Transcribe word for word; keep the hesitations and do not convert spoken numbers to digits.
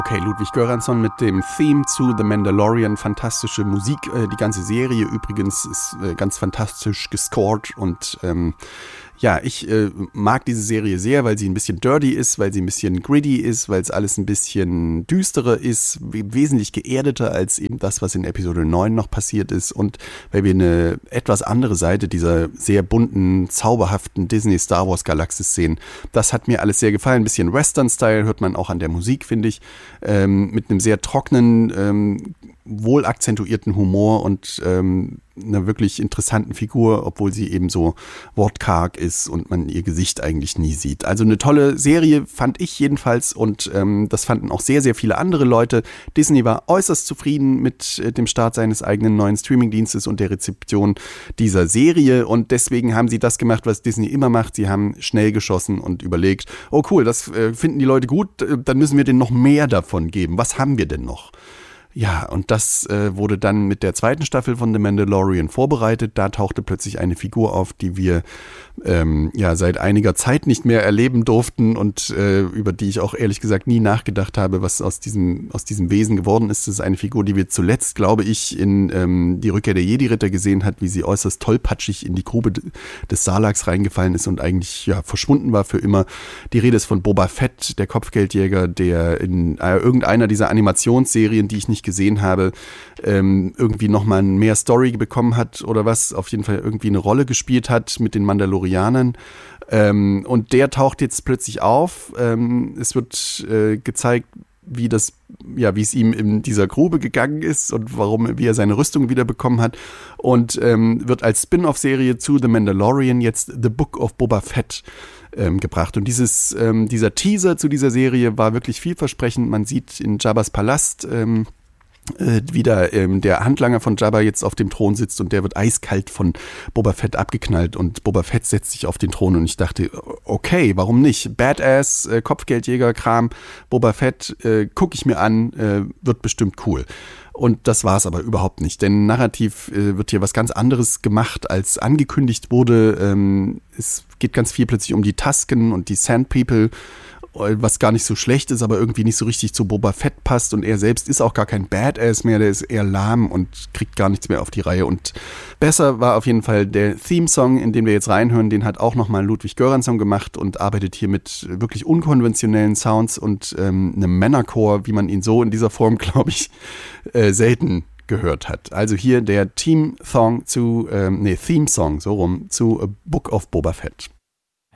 Okay, Ludwig Göransson mit dem Theme zu The Mandalorian. Fantastische Musik. Äh, die ganze Serie übrigens ist äh, ganz fantastisch gescored und ähm, ja, ich äh, mag diese Serie sehr, weil sie ein bisschen dirty ist, weil sie ein bisschen gritty ist, weil es alles ein bisschen düsterer ist, wesentlich geerdeter als eben das, was in Episode neun noch passiert ist und weil wir eine etwas andere Seite dieser sehr bunten, zauberhaften Disney-Star Wars-Galaxis sehen. Das hat mir alles sehr gefallen. Ein bisschen Western-Style hört man auch an der Musik, finde ich, ähm, mit einem sehr trockenen, ähm, wohl akzentuierten Humor und ähm, einer wirklich interessanten Figur, obwohl sie eben so wortkarg ist und man ihr Gesicht eigentlich nie sieht. Also eine tolle Serie fand ich jedenfalls und ähm, das fanden auch sehr, sehr viele andere Leute. Disney war äußerst zufrieden mit äh, dem Start seines eigenen neuen Streamingdienstes und der Rezeption dieser Serie und deswegen haben sie das gemacht, was Disney immer macht. Sie haben schnell geschossen und überlegt, oh cool, das äh, finden die Leute gut, äh, dann müssen wir denen noch mehr davon geben. Was haben wir denn noch? Ja, und das äh, wurde dann mit der zweiten Staffel von The Mandalorian vorbereitet. Da tauchte plötzlich eine Figur auf, die wir ähm, ja seit einiger Zeit nicht mehr erleben durften und äh, über die ich auch ehrlich gesagt nie nachgedacht habe, was aus diesem aus diesem Wesen geworden ist. Das ist eine Figur, die wir zuletzt, glaube ich, in ähm, die Rückkehr der Jedi-Ritter gesehen hat, wie sie äußerst tollpatschig in die Grube des Sarlaccs reingefallen ist und eigentlich ja verschwunden war für immer. Die Rede ist von Boba Fett, der Kopfgeldjäger, der in äh, irgendeiner dieser Animationsserien, die ich nicht gesehen habe, ähm, irgendwie nochmal mehr Story bekommen hat oder was, auf jeden Fall irgendwie eine Rolle gespielt hat mit den Mandalorianern. Ähm, und der taucht jetzt plötzlich auf. Ähm, es wird äh, gezeigt, wie das, ja, wie es ihm in dieser Grube gegangen ist und warum, wie er seine Rüstung wieder bekommen hat. Und ähm, wird als Spin-off-Serie zu The Mandalorian jetzt The Book of Boba Fett ähm, gebracht. Und dieses, ähm, dieser Teaser zu dieser Serie war wirklich vielversprechend. Man sieht in Jabba's Palast ähm, Äh, wieder ähm, der Handlanger von Jabba jetzt auf dem Thron sitzt und der wird eiskalt von Boba Fett abgeknallt und Boba Fett setzt sich auf den Thron und ich dachte, okay, warum nicht? Badass, äh, Kopfgeldjäger-Kram, Boba Fett, äh, gucke ich mir an, äh, wird bestimmt cool. Und das war es aber überhaupt nicht, denn narrativ äh, wird hier was ganz anderes gemacht, als angekündigt wurde. Ähm, es geht ganz viel plötzlich um die Tusken und die Sand People, was gar nicht so schlecht ist, aber irgendwie nicht so richtig zu Boba Fett passt und er selbst ist auch gar kein Badass mehr, der ist eher lahm und kriegt gar nichts mehr auf die Reihe und besser war auf jeden Fall der Theme-Song, in den wir jetzt reinhören, den hat auch nochmal Ludwig Göransson gemacht und arbeitet hier mit wirklich unkonventionellen Sounds und ähm, einem Männerchor, wie man ihn so in dieser Form, glaube ich, äh, selten gehört hat. Also hier der Theme-Song zu, ähm, nee, Theme-Song, so rum, zu A Book of Boba Fett.